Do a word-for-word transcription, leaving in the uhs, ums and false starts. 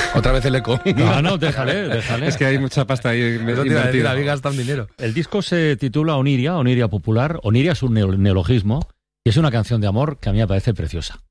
Otra vez el eco. No, no, déjale, déjale. Es que hay mucha pasta ahí invertida. David gasta un dinero. El disco se titula Oniria, Oniria Popular. Oniria es un neologismo y es una canción de amor que a mí me parece preciosa.